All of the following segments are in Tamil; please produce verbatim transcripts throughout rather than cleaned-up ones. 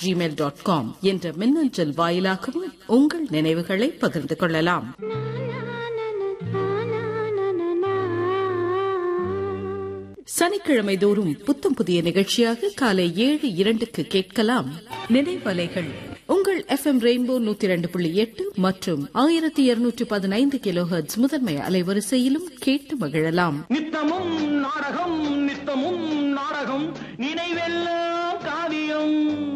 ஜிமெயில் டாட் காம் என்ற மின்னஞ்சல் வாயிலாகவும் உங்கள் நினைவுகளை பகிர்ந்து கொள்ளலாம். சனிக்கிழமை தோறும் புத்தம் புதிய நிகழ்ச்சியாக காலை ஏழு இரண்டுக்கு கேட்கலாம் நினைவலைகள். உங்கள் எஃப் எம் ரெயின்போ நூத்தி இரண்டு புள்ளி எட்டு மற்றும் ஆயிரத்தி இருநூற்றி பதினைந்து கிலோ ஹெர்ட்ஸ் முதன்மை அலைவரிசையிலும் கேட்டு மகிழலாம். நித்தமும் நாடகம் நித்தமும் நாடகம் நினைவெல்லாம் காவியம்.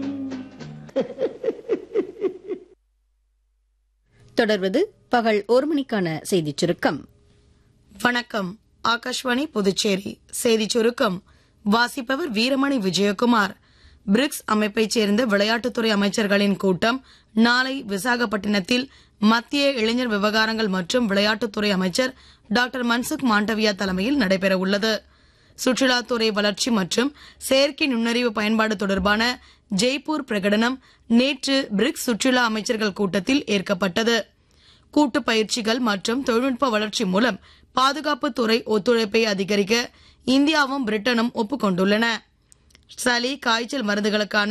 தொடர்வது பகல் ஒரு மணிக்கான செய்திச் சுருக்கம். வணக்கம். ஆகாஷ்வாணி புதுச்சேரி செய்திச் சுருக்கம் வாசிப்பவர் வீரமணி விஜயகுமார். பிரிக்ஸ் அமைப்பைச் சேர்ந்த விளையாட்டுத்துறை அமைச்சர்களின் கூட்டம் நாளை விசாகப்பட்டினத்தில் மத்திய இளைஞர் விவகாரங்கள் மற்றும் விளையாட்டுத்துறை அமைச்சர் டாக்டர் மன்சுக் மாண்டவியா தலைமையில் நடைபெறவுள்ளது. சுற்றுலாத்துறை வளர்ச்சி மற்றும் செயற்கை நுண்ணறிவு பயன்பாடு தொடர்பான ஜெய்ப்பூர் பிரகடனம் நேற்று பிரிக்ஸ் சுற்றுலா அமைச்சர்கள் கூட்டத்தில் ஏற்கப்பட்டது. கூட்டு பயிற்சிகள் மற்றும் தொழில்நுட்ப வளர்ச்சி மூலம் பாதுகாப்பு துறை ஒத்துழைப்பை அதிகரிக்க இந்தியாவும் பிரிட்டனும் ஒப்புக்கொண்டுள்ளன. சளி காய்ச்சல் மருந்துகளுக்கான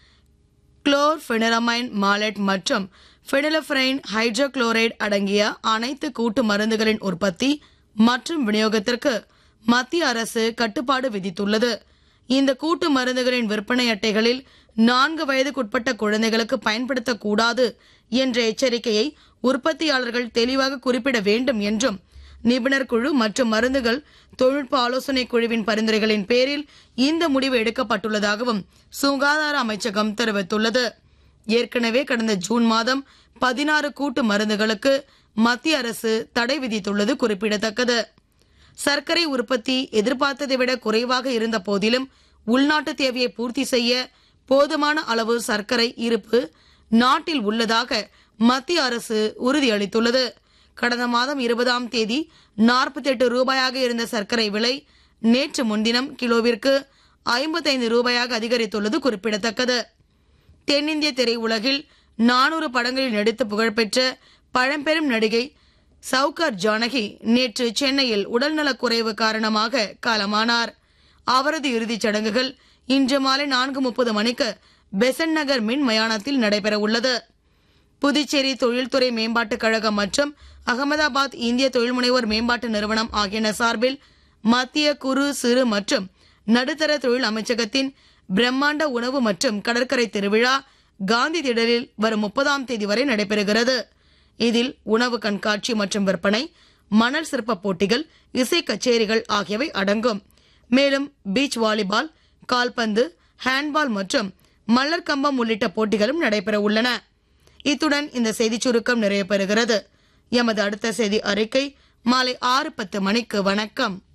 குளோர்பெனரமைன் மாலெட் மற்றும் ஃபெனிலஃபரைன் ஹைட்ரோகுளோரைடு அடங்கிய அனைத்து கூட்டு மருந்துகளின் உற்பத்தி மற்றும் விநியோகத்திற்கு மத்திய அரசு கட்டுப்பாடு விதித்துள்ளது. இந்த கூட்டு மருந்துகளின் விற்பனை அட்டைகளில் நான்கு வயதுக்குட்பட்ட குழந்தைகளுக்கு பயன்படுத்தக்கூடாது என்ற எச்சரிக்கையை உற்பத்தியாளர்கள் தெளிவாக குறிப்பிட வேண்டும் என்றும் நிபுணர் குழு மற்றும் மருந்துகள் தொழில்நுட்ப ஆலோசனை குழுவின் பரிந்துரைகளின் பேரில் இந்த முடிவு எடுக்கப்பட்டுள்ளதாகவும் சுகாதார அமைச்சகம் தெரிவித்துள்ளது. ஏற்கனவே கடந்த ஜூன் மாதம் பதினாறு கூட்டு மருந்துகளுக்கு மத்திய அரசு தடை விதித்துள்ளது குறிப்பிடத்தக்கது. சர்க்கரை உற்பத்தி எதிர்பார்த்ததை விட குறைவாக இருந்த போதிலும் உள்நாட்டு தேவையை பூர்த்தி செய்ய போதுமான அளவு சர்க்கரை இருப்பு நாட்டில் உள்ளதாக மத்திய அரசு உறுதியளித்துள்ளது. கடந்த மாதம் இருபதாம் தேதி நாற்பத்தி எட்டு ரூபாயாக இருந்த சர்க்கரை விலை நேற்று முன்தினம் கிலோவிற்கு ஐம்பத்தைந்து ரூபாயாக அதிகரித்துள்ளது குறிப்பிடத்தக்கது. தென்னிந்திய திரையுலகில் நானூறு படங்களில் நடித்து புகழ்பெற்ற பழம்பெரும் நடிகை சவுகார் ஜானகி நேற்று சென்னையில் உடல்நலக்குறைவு காரணமாக காலமானார். அவரது இறுதிச் சடங்குகள் இன்று மாலை நான்கு முப்பது மணிக்கு பெசன்ட் நகர் மின் மயானத்தில் நடைபெற உள்ளது. புதுச்சேரி தொழில்துறை மேம்பாட்டுக் கழகம் மற்றும் அகமதாபாத் இந்திய தொழில் முனைவோர் மேம்பாட்டு நிறுவனம் ஆகியன சார்பில் மத்திய குறு சிறு மற்றும் நடுத்தர தொழில் அமைச்சகத்தின் பிரம்மாண்ட உணவு மற்றும் கடற்கரை திருவிழா காந்தி திடலில் வரும் முப்பதாம் தேதி வரை நடைபெறுகிறது. இதில் உணவு கண்காட்சி மற்றும் விற்பனை, மணல் சிற்ப போட்டிகள், இசை கச்சேரிகள் ஆகியவை அடங்கும். மேலும் பீச் வாலிபால், கால்பந்து, ஹேண்ட்பால் மற்றும் மல்லர் கம்பம் உள்ளிட்ட போட்டிகளும் நடைபெற உள்ளன. இத்துடன் இந்த செய்திச் சுருக்கம் நிறைவு பெறுகிறது. எமது அடுத்த செய்தி அறிக்கை மாலை ஆறு பத்து மணிக்கு. வணக்கம்.